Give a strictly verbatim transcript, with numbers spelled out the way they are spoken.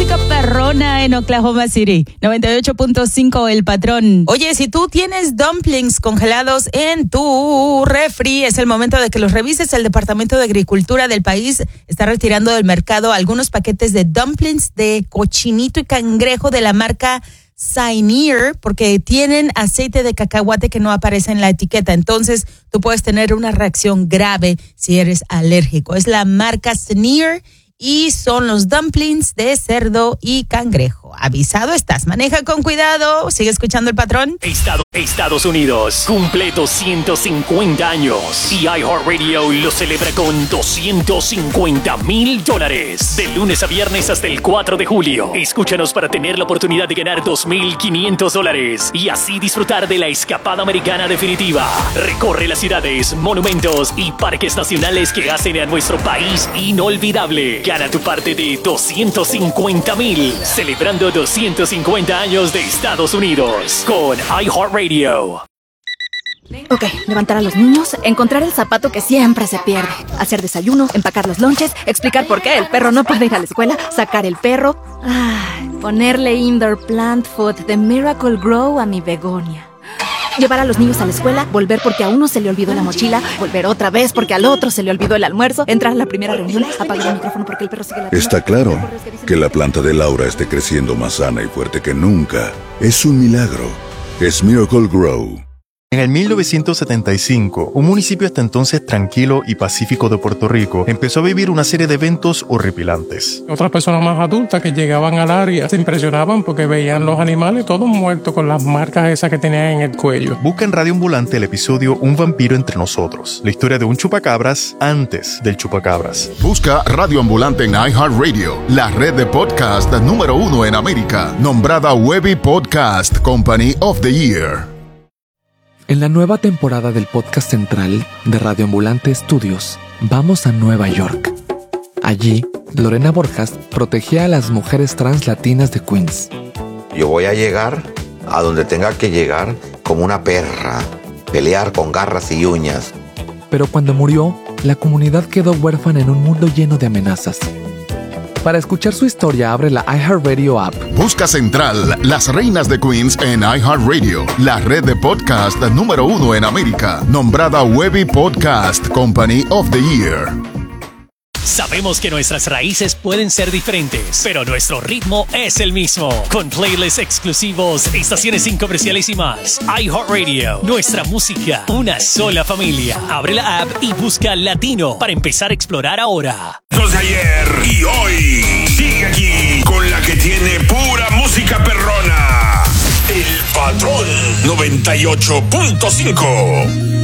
música perrona en Oklahoma City. noventa y ocho punto cinco El Patrón. Oye, si tú tienes dumplings congelados en tu refri, es el momento de que los revises. El Departamento de Agricultura del país está retirando del mercado algunos paquetes de dumplings de cochinito y cangrejo de la marca Saineer, porque tienen aceite de cacahuate que no aparece en la etiqueta. Entonces, tú puedes tener una reacción grave si eres alérgico. Es la marca Saineer y son los dumplings de cerdo y cangrejo. Avisado estás. Maneja con cuidado. Sigue escuchando El Patrón. Estado, Estados Unidos cumple doscientos cincuenta años y iHeartRadio lo celebra con doscientos cincuenta mil dólares. De lunes a viernes hasta el cuatro de julio. Escúchanos para tener la oportunidad de ganar dos mil quinientos dólares y así disfrutar de la escapada americana definitiva. Recorre las ciudades, monumentos y parques nacionales que hacen a nuestro país inolvidable. Gana tu parte de doscientos cincuenta mil, celebrando doscientos cincuenta años de Estados Unidos con iHeartRadio. Ok, levantar a los niños, encontrar el zapato que siempre se pierde, hacer desayuno, empacar los lonches, explicar por qué el perro no puede ir a la escuela, sacar el perro, ay, ponerle indoor plant food de Miracle Grow a mi begonia. Llevar a los niños a la escuela, volver porque a uno se le olvidó la mochila, volver otra vez porque al otro se le olvidó el almuerzo, entrar a la primera reunión, apagar el micrófono porque el perro sigue la... Está claro que la planta de Laura esté creciendo más sana y fuerte que nunca. Es un milagro. Es Miracle Grow. En el mil novecientos setenta y cinco, un municipio hasta entonces tranquilo y pacífico de Puerto Rico empezó a vivir una serie de eventos horripilantes. Otras personas más adultas que llegaban al área se impresionaban porque veían los animales todos muertos con las marcas esas que tenían en el cuello. Busca en Radio Ambulante el episodio Un vampiro entre nosotros, la historia de un chupacabras antes del chupacabras. Busca Radio Ambulante en iHeartRadio, la red de podcast número uno en América, nombrada Webby Podcast Company of the Year. En la nueva temporada del podcast central de Radio Ambulante Studios, vamos a Nueva York. Allí, Lorena Borjas protegía a las mujeres trans latinas de Queens. Yo voy a llegar a donde tenga que llegar como una perra, pelear con garras y uñas. Pero cuando murió, la comunidad quedó huérfana en un mundo lleno de amenazas. Para escuchar su historia, abre la iHeartRadio app. Busca Central, Las Reinas de Queens en iHeartRadio, la red de podcast número uno en América, nombrada Webby Podcast Company of the Year. Sabemos que nuestras raíces pueden ser diferentes, pero nuestro ritmo es el mismo. Con playlists exclusivos, estaciones sin comerciales y más. iHeartRadio, nuestra música, una sola familia. Abre la app y busca Latino para empezar a explorar ahora. Los de ayer y hoy. Sigue aquí con la que tiene pura música perrona. El Patrón noventa y ocho punto cinco.